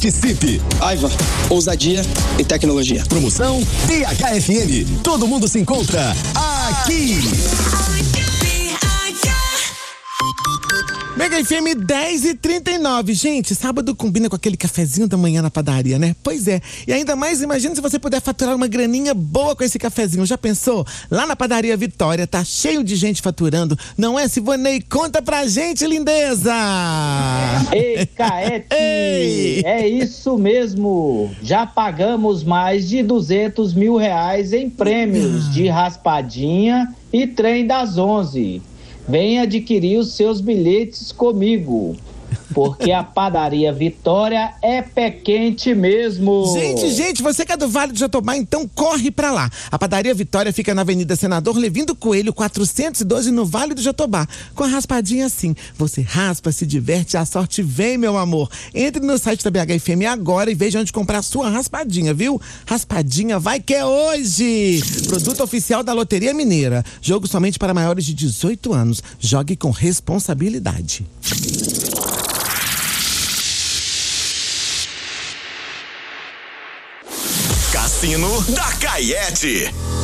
Participe. Aiva, ousadia e tecnologia. Promoção BHFM. Todo mundo se encontra aqui. Mega FM 10h39. Gente, sábado combina com aquele cafezinho da manhã na padaria, né? Pois é. E ainda mais, imagina se você puder faturar uma graninha boa com esse cafezinho. Já pensou? Lá na padaria Vitória tá cheio de gente faturando. Não é, Sivonei? Conta pra gente, lindeza! Ei, Caete! Ei! É isso mesmo. Já pagamos mais de R$200 mil em prêmios de raspadinha e trem das 11. Venha adquirir os seus bilhetes comigo, porque a padaria Vitória é pé quente mesmo. Gente, você que é do Vale do Jatobá, então corre pra lá. A padaria Vitória fica na Avenida Senador Levindo Coelho, 412, no Vale do Jatobá. Com a raspadinha assim, você raspa, se diverte, a sorte vem, meu amor. Entre no site da BHFM agora e veja onde comprar a sua raspadinha, viu? Raspadinha vai que é hoje! Produto oficial da Loteria Mineira. Jogo somente para maiores de 18 anos. Jogue com responsabilidade. Cassino da Caete.